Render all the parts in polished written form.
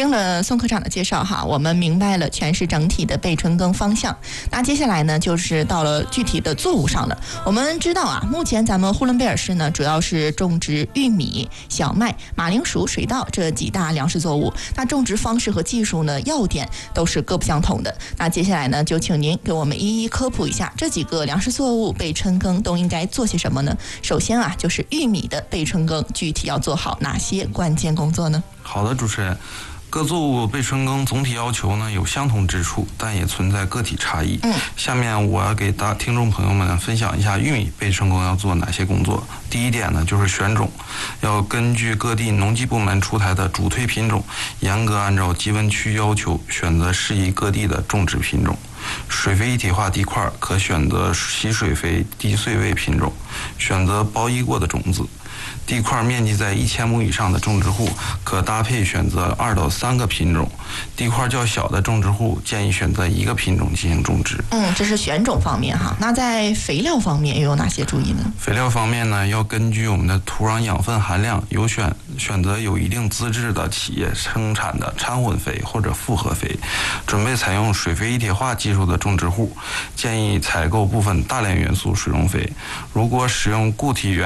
听了宋科长的介绍哈，我们明白了全市整体的备春耕方向。那接下来呢，就是到了具体的作物上了。我们知道啊，目前咱们呼伦贝尔市呢，主要是种植玉米、小麦、马铃薯、水稻这几大粮食作物。那种植方式和技术呢，要点都是各不相同的。那接下来呢，就请您给我们一一科普一下这几个粮食作物备春耕都应该做些什么呢？首先啊，就是玉米的备春耕，具体要做好哪些关键工作呢？ 好的，主持人，各作物备春耕总体要求呢有相同之处，但也存在个体差异。下面我要给听众朋友们分享一下玉米备春耕要做哪些工作。第一点呢，就是选种，要根据各地农技部门出台的主推品种，严格按照集温区要求选择适宜各地的种植品种。水肥一体化地块可选择吸水肥低穗位品种，选择包衣过的种子。地块面积在1000亩以上的种植户可搭配选择2到3个品种，地块较小的种植户建议选择1个品种进行种植。 这是选种方面哈。那在肥料方面又有哪些注意呢？ 肥料方面呢，要根据我们的土壤养分含量，选择有一定资质的企业生产的掺混肥或者复合肥。准备采用水肥一体化技术的种植户，建议采购部分大连元素水溶肥。如果使用固体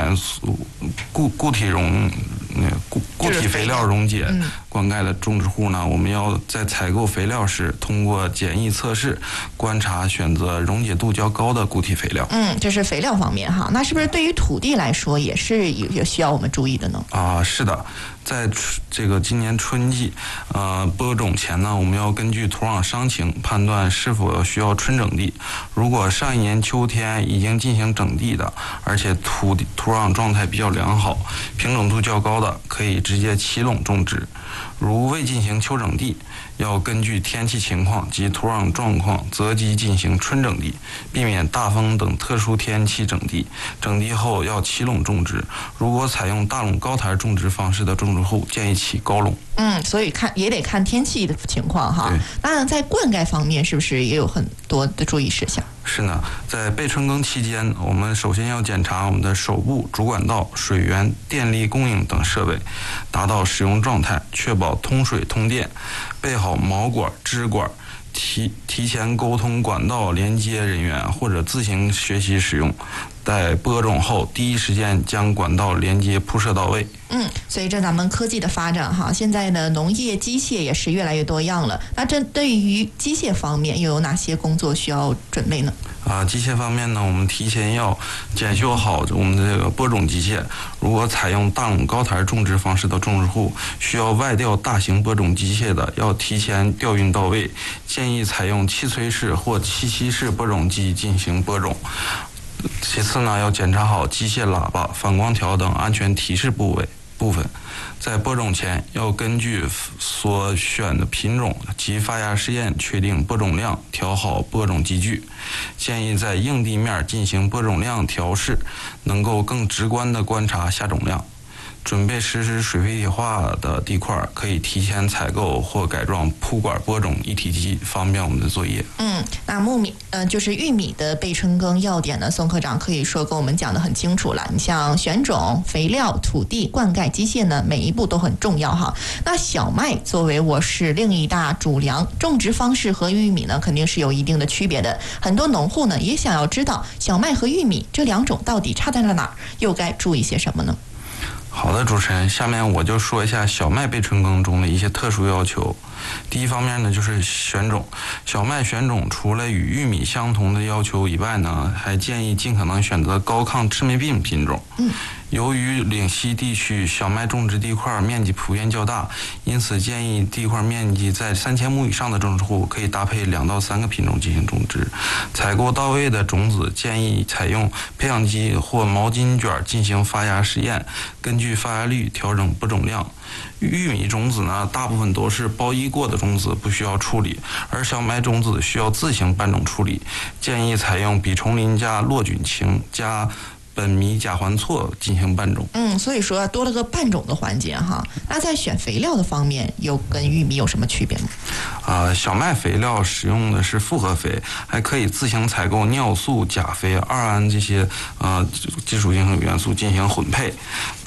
肥料溶解灌溉的种植户呢，我们要在采购肥料时通过简易测试观察选择溶解度较高的固体肥料。 这是肥料方面哈。那是不是对于土地来说也是有需要我们注意的呢？ 是的，在这个今年春季播种前呢，我们要根据土壤伤情判断是否需要春整地。如果上一年秋天已经进行整地的，而且土壤状态比较良好，平整度较高的，可以直接齐垄种植。如未进行秋整地，要根据天气情况及土壤状况择机进行春整地，避免大风等特殊天气整地。整地后要齐垄种植。如果采用大垄高台种植方式的种植户，建议起高垄。 所以也得看天气的情况哈。那在灌溉方面是不是也有很多的注意事项？ 是呢，在备春耕期间，我们首先要检查我们的手部、主管道、水源、电力供应等设备达到使用状态，确保通水通电，备好毛管、支管，提前沟通管道连接人员或者自行学习使用。在播种后，第一时间将管道连接铺设到位。 随着咱们科技的发展哈，现在的农业机械也是越来越多样了。那这对于机械方面又有哪些工作需要准备呢？ 机械方面呢，我们提前要检修好我们的这个播种机械。如果采用大垄高台种植方式的种植户，需要外调大型播种机械的，要提前调运到位。建议采用气催式或气息式播种机进行播种。其次呢，要检查好机械喇叭、反光条等安全提示部分。在播种前，要根据所选的品种及发芽试验确定播种量，调好播种机具。建议在硬地面进行播种量调试，能够更直观地观察下种量。准备实施水肥一体化的地块，可以提前采购或改装铺管播种一体机，方便我们的作业。 那就是玉米的备春耕要点呢，宋科长可以说跟我们讲得很清楚了。你像选种、肥料、土地、灌溉机械呢，每一步都很重要哈。那小麦作为我市另一大主粮，种植方式和玉米呢肯定是有一定的区别的。很多农户呢也想要知道小麦和玉米这两种到底差在了哪儿，又该注意些什么呢？ 好的，主持人，下面我就说一下小麦备春耕中的一些特殊要求。第一方面呢，就是选种。小麦选种除了与玉米相同的要求以外呢，还建议尽可能选择高抗赤霉病品种。由于岭西地区小麦种植地块面积普遍较大，因此建议地块面积在3000亩以上的种植户可以搭配2到3个品种进行种植。采购到位的种子建议采用培养基或毛巾卷进行发芽实验，根据发芽率调整播种量。玉米种子呢，大部分都是包衣过的种子，不需要处理，而小麦种子需要自行拌种处理，建议采用吡虫林加落菌嗪加苯醚甲环唑进行拌种。 所以说多了个拌种的环节哈。那在选肥料的方面，又跟玉米有什么区别吗？ 小麦肥料使用的是复合肥，还可以自行采购尿素、钾肥、2胺这些基础性元素进行混配。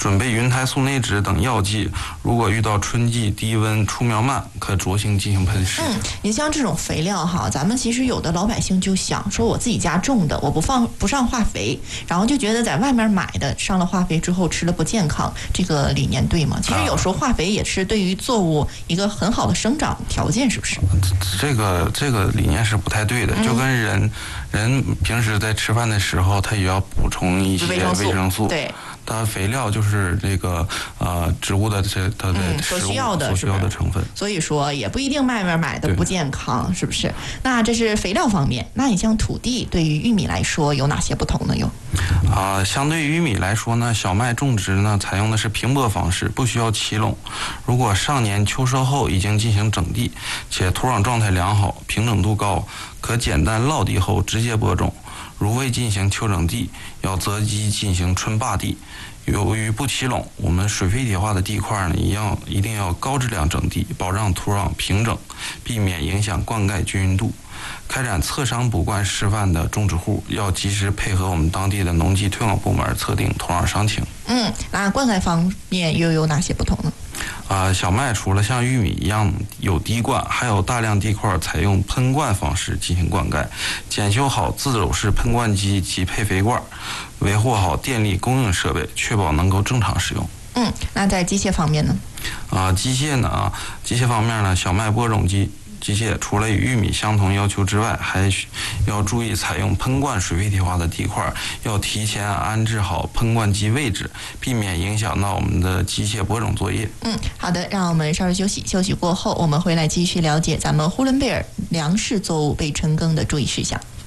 准备云台素内酯等药剂。如果遇到春季低温出苗慢，可酌情进行喷施。 你像这种肥料哈，咱们其实有的老百姓就想说，我自己家种的，我不上化肥，然后就觉得在外面买的上了化肥之后吃了不健康，这个理念对吗？其实有时候化肥也是对于作物一个很好的生长条件，是不是？ 这个理念是不太对的，就跟人平时在吃饭的时候，他也要补充一些维生素。 对。 它肥料就是这个植物的它的所需要的成分， 所以说也不一定外面买的不健康，是不是？那这是肥料方面。那你像土地对于玉米来说有哪些不同呢？ 相对于玉米来说呢，小麦种植呢采用的是平播方式，不需要齐垄。如果上年秋收后已经进行整地，且土壤状态良好、平整度高，可简单涝地后直接播种。如未进行秋整地，要择机进行春坝地。由于不齐垄，我们水废铁化的地块呢，一定要高质量整地，保障土壤平整，避免影响灌溉均匀度。开展侧伤补灌示范的种植户要及时配合我们当地的农技推广部门测定土壤伤情。 那灌溉方面又有哪些不同呢？ 小麦除了像玉米一样有滴灌，还有大量地块采用喷灌方式进行灌溉，检修好自走式喷灌机及配肥罐，维护好电力供应设备，确保能够正常使用。 那在机械方面呢？ 机械方面呢，小麦播种机械除了与玉米相同要求之外，还要注意采用喷灌水废铁化的地块，要提前安置好喷灌机位置，避免影响到我们的机械播种作业。 好的，让我们稍事休息，休息过后我们回来继续了解咱们呼伦贝尔粮食作物被春耕的注意事项。